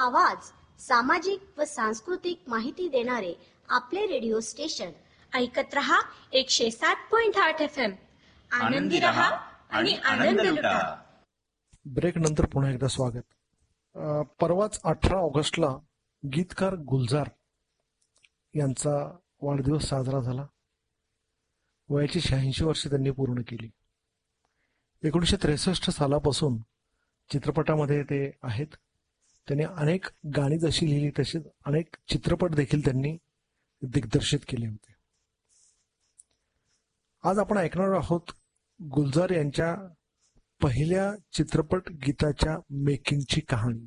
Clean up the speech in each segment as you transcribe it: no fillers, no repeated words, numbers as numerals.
आवाज, सामाजिक व सांस्कृतिक माहिती देणारे आपले रेडिओ स्टेशन. ऐकत रहा 107.8 FM. आनंदी रहा आणि आनंद लुटा. ब्रेक नंतर पुन्हा एकदा स्वागत. परवाच 18 ऑगस्टला गीतकार गुलजार यांचा वाढदिवस साजरा झाला. वयाची 86 वर्षे त्यांनी पूर्ण केली. 1963 सालापासून चित्रपटामध्ये ते आहेत. त्यांनी अनेक गाणी जशी लिहिली तसेच अनेक चित्रपट देखील त्यांनी दिग्दर्शित केले होते. आज आपण ऐकणार आहोत गुलजार यांच्या पहिल्या चित्रपट गीताच्या मेकिंगची कहाणी.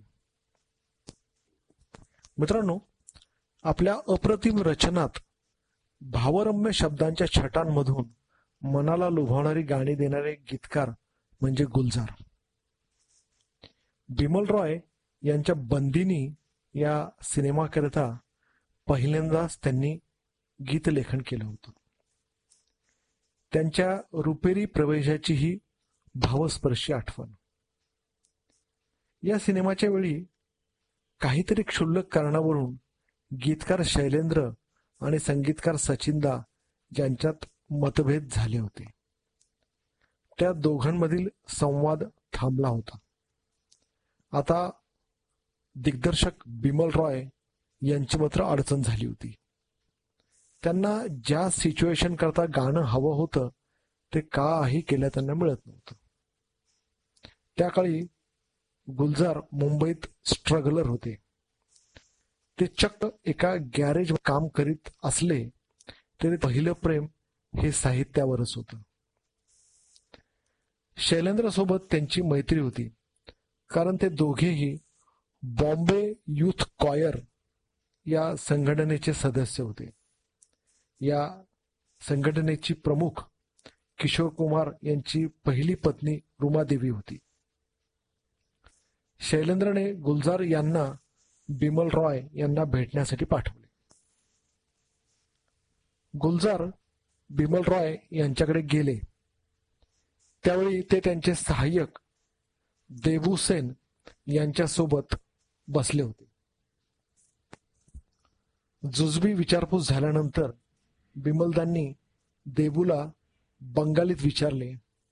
मित्रांनो, आपल्या अप्रतिम रचनात भावरम्य शब्दांच्या छटांमधून मनाला लुभावणारी गाणी देणारे गीतकार म्हणजे गुलजार. बिमल रॉय यांच्या बंदिनी या सिनेमाकरिता पहिल्यांदाच त्यांनी गीतलेखन केलं होतं. त्यांच्या रुपेरी प्रवेशाची ही भावस्पर्शी आठवण. या सिनेमाच्या वेळी काहीतरी क्षुल्लक कारणावरून गीतकार शैलेंद्र आणि संगीतकार सचिनदा यांच्यात मतभेद झाले होते. त्या दोघांमधील संवाद थांबला होता. आता दिग्दर्शक बिमल रॉय यांची मात्र अडचण झाली होती. त्यांना ज्या सिच्युएशन करता गाणं हवं होतं ते काही केलं त्यांना मिळत नव्हतं. त्या काळी गुलजार मुंबईत स्ट्रगलर होते. ते चक्क एका गॅरेज काम करीत असले तरी पहिलं प्रेम हे साहित्यावरच होतं. शैलेंद्र सोबत त्यांची मैत्री होती कारण ते दोघेही बॉम्बे युथ कॉयर या संघटनेचे सदस्य होते. या संघटनेची प्रमुख किशोर कुमार यांची पहिली पत्नी रुमादेवी होती. शैलेंद्रने गुलजार यांना बिमल रॉय यांना भेटण्यासाठी पाठवले. गुलजार बिमल रॉय यांच्याकडे गेले त्यावेळी ते त्यांचे सहाय्यक देबू सेन यांच्यासोबत बसले होते. जुजबी विचारपूस झाल्यानंतर बिमलदांनी देबूला बंगालीत विचारले,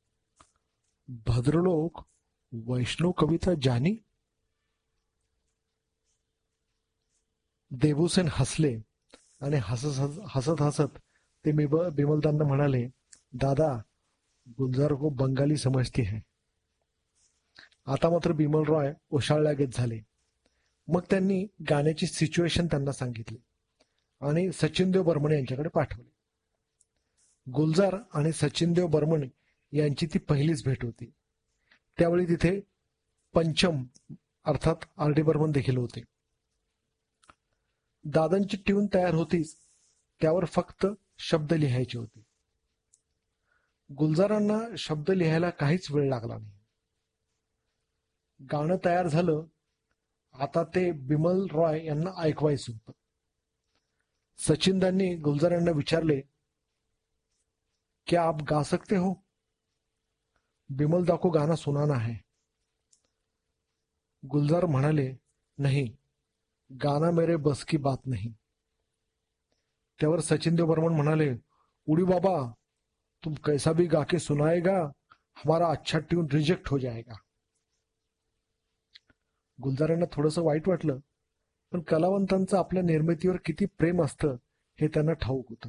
भद्रलोक वैष्णव कविता जानी? देबूसेन हसले आणि हसत हसत ते बिमलदांना म्हणाले, दादा गुलजार को बंगाली समजती है. आता मात्र बिमल रॉय ओशाळल्यागत झाले. मग त्यांनी गाण्याची सिच्युएशन त्यांना सांगितली आणि सचिनदेव बर्मन यांच्याकडे पाठवले. गुलजार आणि सचिनदेव बर्मन यांची ती पहिलीच भेट होती. त्यावेळी तिथे पंचम अर्थात आर डी बर्मन देखील होते. दादांची ट्यून तयार होतीच, त्यावर फक्त शब्द लिहायचे होते. गुलजारांना शब्द लिहायला काहीच वेळ लागला नाही. गाणं तयार झालं. आता ते बिमल रॉय यांना ऐकवायचं होतं. सचिनदांनी गुलजार यांना विचारले, क्या आप गा सकते हो? बिमलदा को गाना सुनाना है. गुलजार म्हणाले, नहीं, गाना मेरे बस की बात नहीं. त्यावर सचिनदेव बर्मन म्हणाले, उड़ी बाबा, तुम कैसा भी गा के सुनाएगा, हमारा अच्छा ट्यून रिजेक्ट हो जाएगा. गुलजारांना थोडंसं वाईट वाटलं, पण कलावंतांचं आपल्या निर्मितीवर किती प्रेम असतं हे त्यांना ठाऊक होतं.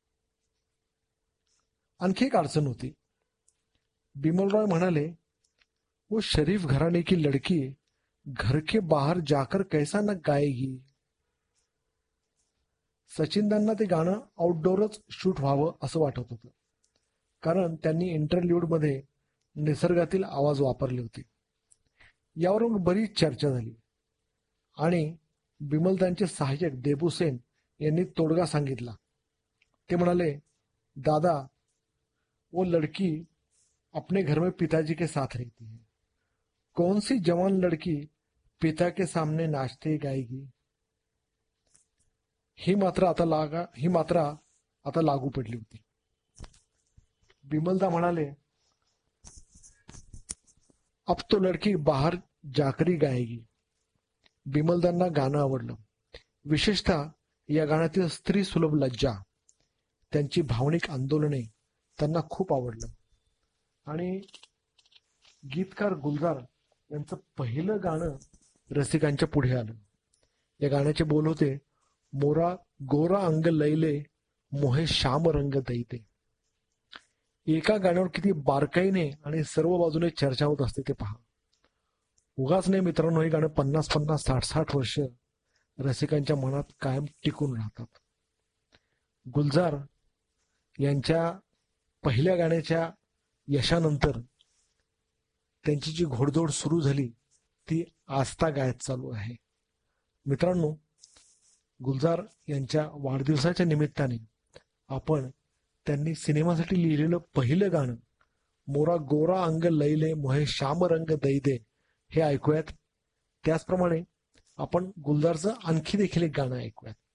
आणखी एक अडचण होती. बिमल रॉय म्हणाले, वो शरीफ घराणे की लड़की घर के बाहर जाकर कैसा न गाएगी. सचिनदांना ते गाणं आउटडोअरच शूट व्हावं असं वाटत होतं, कारण त्यांनी इंटरल्यूडमध्ये निसर्गातील आवाज वापरले होते. यावरून बरीच चर्चा झाली आणि बिमलदांचे सहाय्यक देबू सेन यांनी तोडगा सांगितला. ते म्हणाले, दादा वो लड़की अपने घर में पिताजी के साथ रहती है. कौन सी जवान लड़की पिता के सामने नाचते गाएगी. ही मात्र आता लागू पडली होती. बिमलदा म्हणाले, अब तो लड़की बाहर जाकर ही गाएगी. बिमलदांना गाणं आवडलं. विशेषतः या गाण्यातील स्त्री सुलभ लज्जा, त्यांची भावनिक आंदोलने त्यांना खूप आवडलं. आणि गीतकार गुलजार यांचं पहिलं गाणं रसिकांच्या पुढे आलं. या गाण्याचे बोल होते, मोरा गोरा अंग लैले मोहे श्याम रंग दैते. एका गाण्यावर किती बारकाईने आणि सर्व बाजूने चर्चा होत असते ते पहा. उगाच नाही मित्रांनो, हे गाणं 50-50, 60-60 वर्ष रसिकांच्या मनात कायम टिकून राहतात. गुलजार यांच्या पहिल्या गाण्याच्या यशानंतर त्यांची जी घोडदौड सुरू झाली ती आस्था गायत चालू आहे. मित्रांनो, गुलजार यांच्या वाढदिवसाच्या निमित्ताने आपण त्यांनी सिनेमासाठी लिहिलेलं पहिलं गाणं मोरा गोरा अंग लैले मोहे श्याम रंग दैदे हे ऐकूयात. त्याचप्रमाणे आपण गुलजारचं आणखी देखील एक गाणं ऐकूयात.